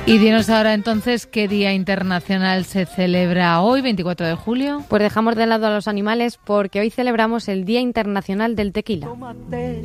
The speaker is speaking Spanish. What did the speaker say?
Y dinos ahora entonces qué Día Internacional se celebra hoy, 24 de julio. Pues dejamos de lado a los animales porque hoy celebramos el Día Internacional del Tequila. Tómate